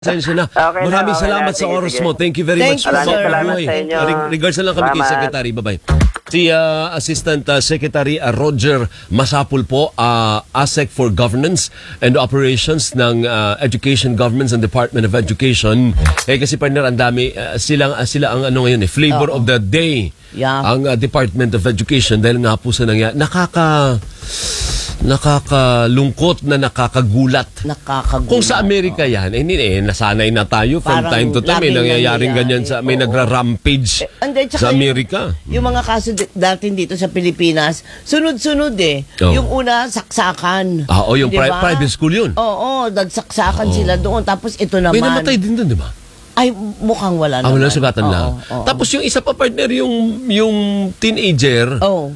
Pasensya na. Okay Maraming okay salamat sa sige, oras sige. mo. Thank you very Thank much. you, sir. Salamat sa inyo. Regards na lang kami kay Salamat. Secretary. Bye-bye. Si Assistant Secretary Roger Masapul po, ASEC for Governance and Operations ng Education Governments and Department of Education. Kasi partner, ang dami, sila ang ano ngayon, flavor of the day. Yeah. Ang Department of Education dahil nga po sa nangyari. Nakakalungkot na nakakagulat. Kung sa Amerika yan, nasanay na tayo from Parang time to time. May laging nangyayaring ganyan nangyayari. may nagra-rampage Tsaka sa Amerika. Yung mga kaso natin dito sa Pilipinas, sunod-sunod eh. Oh. Yung una, saksakan. Yung Di ba? private school yun. Oo, nagsaksakan sila doon. Tapos ito naman. May namatay din doon, di ba? Ay, mukhang wala naman. Wala sugatan lang. Oo. Tapos yung isa pa partner, yung teenager, Oo.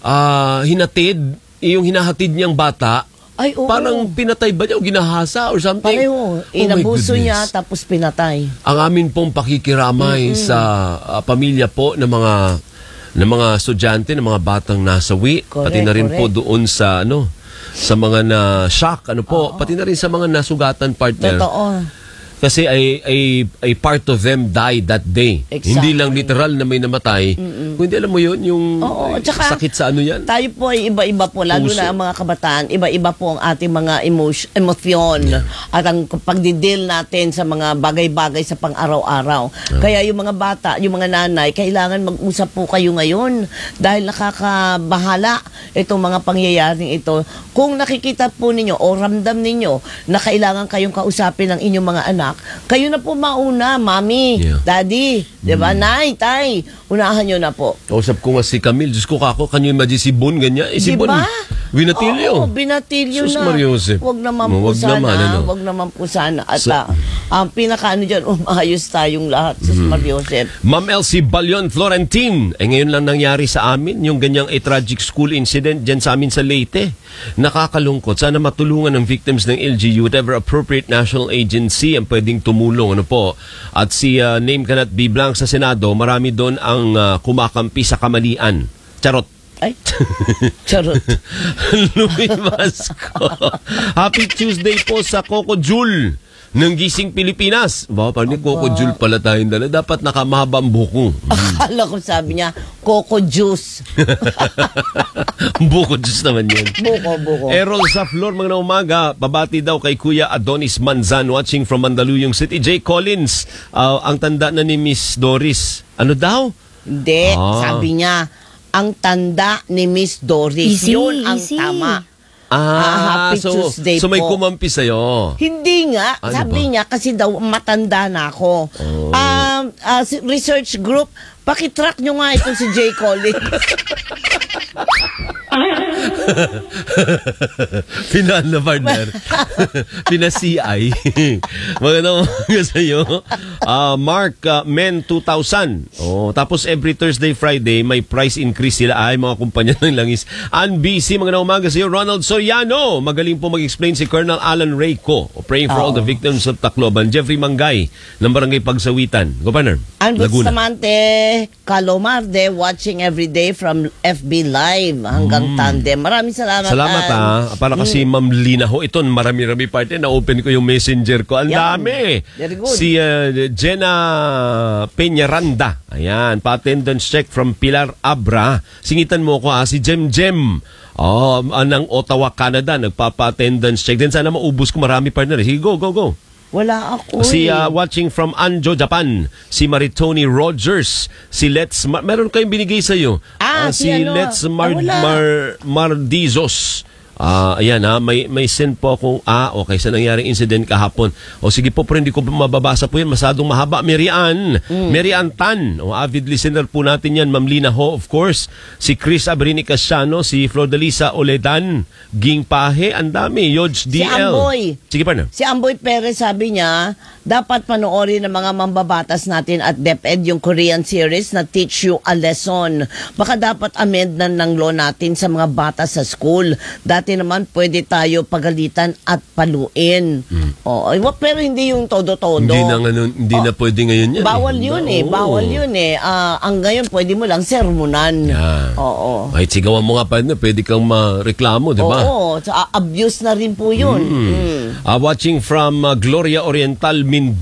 yung hinahatid niyang bata, Ay, oo. parang pinatay ba niya o ginahasa or something? Pareho. my Inabuso niya, goodness. tapos pinatay. Ang amin pong pakikiramay sa pamilya po ng mga estudyante, ng mga batang nasawi, Correct, pati na rin po correct. doon sa sa mga na shock, pati na rin sa mga nasugatan partner. Totoo. Kasi ay part of them died that day. Exactly. Hindi lang literal na may namatay. Kundi alam mo yun, yung Oo, tsaka, sakit sa ano yan. Tayo po ay iba-iba po, lalo Puso. na ang mga kabataan, iba-iba po ang ating mga emosyon at ang pagdidil natin sa mga bagay-bagay sa pang-araw-araw. Kaya yung mga bata, yung mga nanay, kailangan mag-usap po kayo ngayon dahil nakakabahala itong mga pangyayaring ito. Kung nakikita po ninyo o ramdam ninyo na kailangan kayong kausapin ng inyong mga anak, kayo na po mauna, mami, daddy, di ba, nay, tay, unahan nyo na po. Kausap ko nga si Camille, Diyos ko kako, kanyo imagine si Bon, ganyan. Si Bon, Diba? binatilyo. Oo, binatilyo Sus na. Mariosep. Huwag naman po Huwag sana. naman, ano? Huwag naman po sana. At ang pinakaano dyan, umayos tayong lahat. Sus Mariosep. Ma'am Elsie Balion Florentine, ngayon lang nangyari sa amin yung ganyang tragic school incident dyan sa amin sa Leyte. Nakakalungkot. Sana matulungan ng victims ng LGU, whatever appropriate national agency ang pwedeng tumulong. Ano po? At si name cannot be blank sa Senado, marami doon ang kumakampi sa kamalian. Charot. Ay, charot. Louis Masco. Happy Tuesday po sa Coco Jul ng Gising Pilipinas. Parang Coco Jul pala tayong dala. Dapat nakamahaba ang buko. Akala ko sabi niya, Coco Juice. Buko juice naman yun. Buko. Errol sa Flor, mga umaga, babati daw kay Kuya Adonis Manzan watching from Mandaluyong City. Jay Collins, ang tanda na ni Miss Doris. Ano daw? Hindi, sabi niya, ang tanda ni Miss Doris. Yun ang tama. Happy Tuesday so may po. kumampi sa'yo. Hindi nga. Ano Sabi ba? niya kasi daw matanda na ako. Research group, pakitrack nyo nga ito si Jay Collins. Final na partner. Pina-CI. Magandang umaga sa'yo. Mark, Men 2000. Tapos every Thursday, Friday, may price increase sila. Mga kumpanya ng langis. NBC, magandang umaga sa'yo. Ronald Soriano. Magaling po mag-explain si Colonel Alan Rayco. Praying for all the victims of Tacloban. Jeffrey Mangay ng Barangay Pagsawitan. Go, partner. Bustamante, Calomarde, watching every day from FB Live hanggang Tandem. Maraming salamat. Salamat para kasi Ma'am Lina ho. Ito, marami-rami parte. Na-open ko yung messenger ko. Ang dami. Very good. Si Jenna Peñaranda. Ayan. Pa-attendance check from Pilar Abra. Singitan mo ko si Jem Jem. Ng Ottawa, Canada. Nagpapa-attendance check. Then sana maubos ko marami partner. Sige, go. Wala ako. Si watching from Anjo, Japan. Si Maritoni Rogers. Si Let's... meron kayong binigay sa'yo. Si Let's Mardizos. Ayan may send po akong okay sa nangyaring incident kahapon. Sige po, pero hindi ko mababasa po yan, masadong mahaba. Mary Ann Tan, avid listener po natin yan. Ma'am Lina ho, of course. Si Chris Abrini Casiano, si Flordalisa Oledan, Ging Pahe, ang dami. Yodge DL. Si Amboy. Sige pa na. Si Amboy Perez sabi niya, dapat panoorin ng mga mambabatas natin at DepEd yung Korean series na Teach You a Lesson. Baka dapat amend na ng law natin sa mga bata sa school. dati naman pwede tayo pagalitan at paluin. Oo, pero hindi yung todo-todo. Hindi na pwede ngayon yan. Bawal yun eh. Oo. Bawal yun eh. Ang ngayon, pwede mo lang sermonan. Yeah. Oo. Kahit sigawan mo nga pa, pwede kang mareklamo, di ba? Oo. Abuse na rin po yun. Watching from Gloria Oriental, Mindoro.